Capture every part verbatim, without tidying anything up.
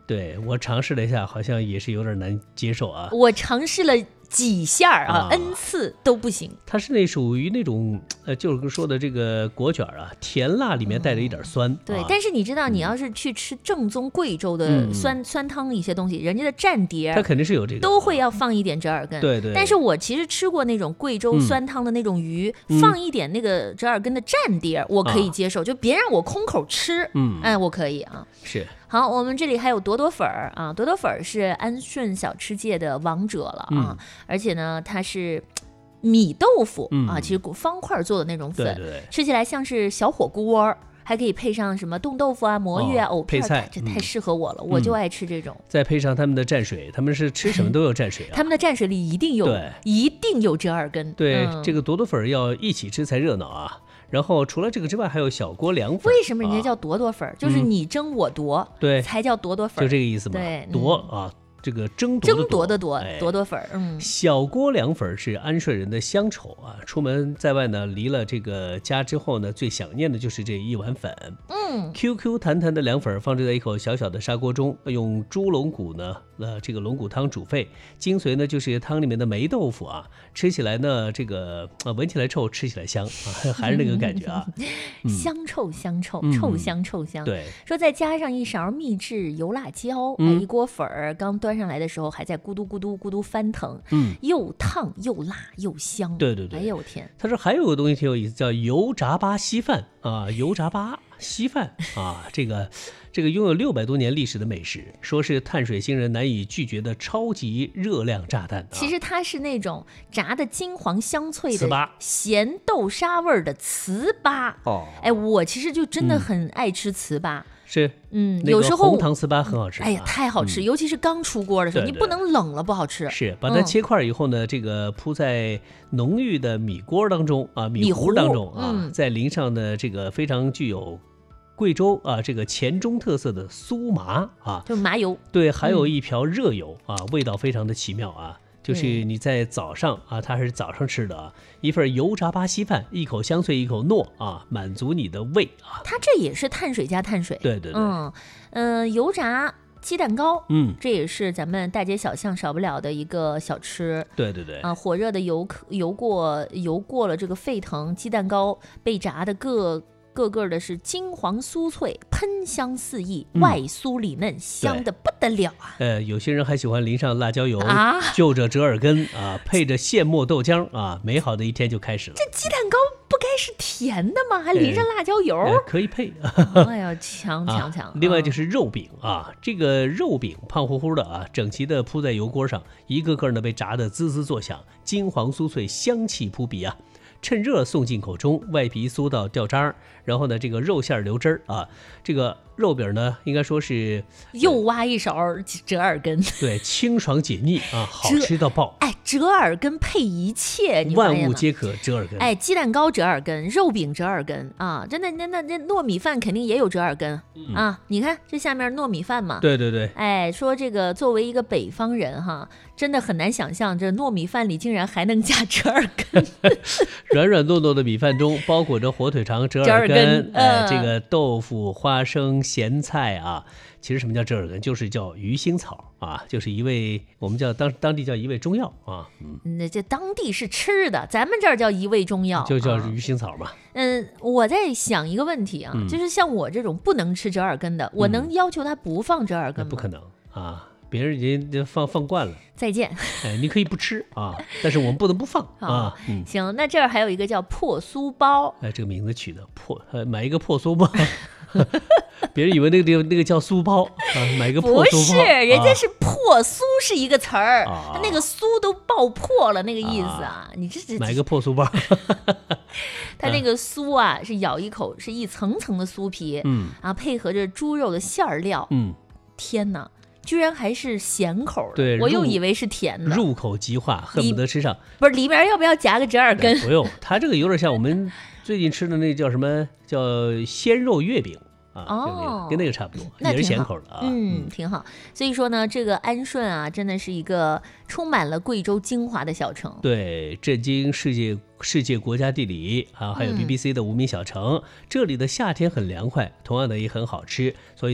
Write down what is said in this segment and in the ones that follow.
对，我尝试了一下，好像也是有点难接受啊。 我尝试了几下啊， 啊 n 次都不行。 它是那属于那种呃，就是说的这个果卷啊，甜辣里面带着一点酸。 嗯、对、 啊， 但是你知道，你要是去吃正宗贵州的酸、嗯、酸汤一些东西，人家的蘸碟它肯定是有这个， 都会要放一点折耳根。 对对。 但是我其实吃过那种贵州酸汤的那种鱼，嗯、放一点那个折耳根的蘸碟，我可以接受，啊、就别让我空口吃，嗯，哎，我可以啊。 是。 好，我们这里还有朵朵粉儿啊，朵朵粉儿是安顺小吃界的王者了啊，嗯、而且呢，它是米豆腐、嗯、啊，其实方块做的那种粉， 对对对， 吃起来像是小火锅，还可以配上什么冻豆腐啊、魔芋啊、藕、哦、片， 配菜， 这太适合我了、嗯，我就爱吃这种。 再配上他们的蘸水，他们是吃什么都有蘸水啊， 他们的蘸水里一定有， 对， 一定有折耳根。 对， 嗯、 这个朵朵粉要一起吃才热闹啊。然后除了这个之外，还有小锅凉粉。 为什么人家叫朵朵粉、啊？就是你争我夺， 对、嗯， 才叫朵朵粉， 就这个意思嘛。 对， 夺啊，这个争夺争夺的夺， 哎、 朵朵粉。嗯， 小锅凉粉是安顺人的乡愁啊。出门在外呢，离了这个家之后呢，最想念的就是这一碗粉。嗯 ，Q Q 弹弹的凉粉放置在一口小小的砂锅中，用猪龙骨呢。呃，这个龙骨汤煮沸，精髓呢就是汤里面的霉豆腐啊，吃起来呢，这个呃闻起来臭，吃起来香啊，还是那个感觉啊， 嗯、香臭香臭，臭香臭香。 对， 说再加上一勺秘制油辣椒，嗯、一锅粉儿刚端上来的时候还在咕嘟咕嘟咕嘟翻腾，嗯，又烫又辣又香。 对对对， 哎呦天！ 他说还有个东西挺有意思，叫油炸巴稀饭啊，油炸巴稀饭啊，这个。这个拥有六百多年历史的美食，说是碳水星人难以拒绝的超级热量炸弹、啊。 其实它是那种炸的金黄香脆的糍咸豆沙味的糍粑。哦，哎，我其实就真的很爱吃糍粑。 嗯、是， 嗯， 那个、 有时候红糖糍粑很好吃。 哎呀，太好吃，嗯、尤其是刚出锅的时候， 对对你不能冷了不好吃。 是，把它切块以后呢，嗯、这个铺在浓郁的米锅当中啊，米糊当中啊，嗯、再淋上的这个非常具有。贵州啊，这个黔中特色的酥麻啊， 就麻油， 对，还有一瓢热油、嗯、啊，味道非常的奇妙啊。就是你在早上啊，它是早上吃的啊，一份油炸巴稀饭，一口香脆，一口糯啊，满足你的胃啊。 它这也是碳水加碳水， 对对对， 嗯嗯、呃，油炸鸡蛋糕， 嗯， 这也是咱们大街小巷少不了的一个小吃。 对对对， 啊，火热的油油过油过了这个沸腾，鸡蛋糕被炸的各。个个的是金黄酥脆，喷香四溢，嗯、外酥里嫩，香的不得了啊！ 呃，有些人还喜欢淋上辣椒油， 啊， 就着折耳根啊，配着现磨豆浆啊，美好的一天就开始了。 这鸡蛋糕不该是甜的吗？还淋上辣椒油， 呃呃、可以配。 哎呀，强强强！ 啊、另外就是肉饼啊，这个肉饼胖乎乎的啊，整齐的铺在油锅上，一个个呢被炸得滋滋作响，金黄酥脆，香气扑鼻啊。趁热送进口中，外皮酥到掉渣，然后呢，这个肉馅流汁儿啊，这个肉饼呢，应该说是又挖一勺折耳根， 对，清爽解腻啊，好吃到爆。 哎，折耳根配一切，你万物皆可折耳根。 哎，鸡蛋糕折耳根，肉饼折耳根啊，真的，那那那糯米饭肯定也有折耳根、嗯、啊。你看这下面糯米饭嘛， 对对对。 哎，说这个作为一个北方人哈，真的很难想象这糯米饭里竟然还能加折耳根。 软软糯糯的米饭中包裹着火腿肠、折耳根， 折耳根呃、这个豆腐、花生、咸菜啊。其实什么叫折耳根，就是叫鱼腥草啊，就是一味我们叫当当地叫一味中药啊。 嗯，那这当地是吃的，咱们这儿叫一味中药， 就叫鱼腥草嘛。 嗯，我在想一个问题啊，嗯、就是像我这种不能吃折耳根的，我能要求他不放折耳根吗？ 不可能啊。别人已经放放惯了， 再见。 哎，你可以不吃啊，但是我们不能不放啊。 嗯、行，那这儿还有一个叫破酥包， 哎，这个名字取的破，呃，买一个破酥包，别人以为那个地方那个叫酥包啊，买一个破酥包。 不是，人家是破酥是一个词儿，啊、他那个酥都爆破了那个意思啊。啊你这是买一个破酥包， 他那个酥啊是咬一口是一层层的酥皮，嗯，啊，配合着猪肉的馅料，嗯，天哪！居然还是咸口的， 对， 我又以为是甜的， 入口即化，恨不得吃上。 不是里边要不要夹个折耳根？ 不用，它这个有点像我们最近吃的那叫什么叫鲜肉月饼啊，哦，跟那个差不多，也是咸口的啊。 嗯，挺好。所以说呢，这个安顺啊，真的是一个充满了贵州精华的小城。 对，震惊世界世界国家地理啊，还有 B B C 的无名小城。嗯、这里的夏天很凉快，同样的也很好吃，所以呢。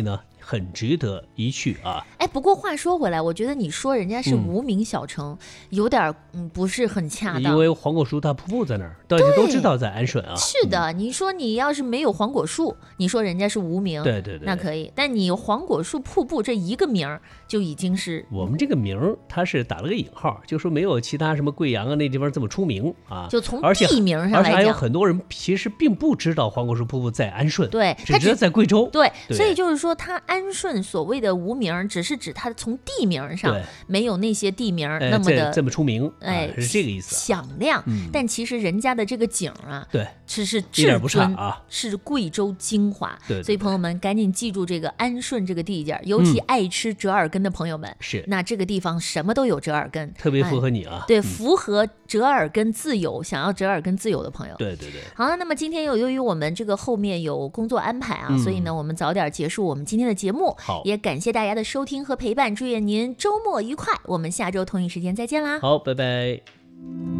很值得一去啊。 哎，不过话说回来，我觉得你说人家是无名小城，嗯、有点嗯不是很恰当。 因为黄果树大瀑布在那儿，大家都知道在安顺啊。 是的，嗯、你说你要是没有黄果树，你说人家是无名， 对对对， 那可以。但你黄果树瀑布这一个名儿就已经是我们这个名儿，它是打了个引号，就说没有其他什么贵阳啊那地方这么出名啊。 就从地名上来讲， 而且还有很多人其实并不知道黄果树瀑布在安顺， 对， 只知道在贵州。 对，对所以就是说，它安顺所谓的无名，只是指它从地名上没有那些地名那么的、 哎、这么出名， 哎， 啊、是这个意思、啊。 响亮、 嗯， 但其实人家的这个景啊， 对， 是是一点不差啊， 是贵州精华。 对， 所以朋友们赶紧记住这个安顺这个地界，尤其爱吃折耳根的朋友们， 嗯、是那这个地方什么都有折耳根， 特别符合你啊。 哎、对，符合折耳根自由，想要折耳根自由的朋友。 对对对。 好，那么今天有由于我们这个后面有工作安排啊，嗯、所以呢，我们早点结束我们今天的节目。 好， 也感谢大家的收听和陪伴，祝愿您周末愉快。我们下周同一时间再见啦。 好，拜拜。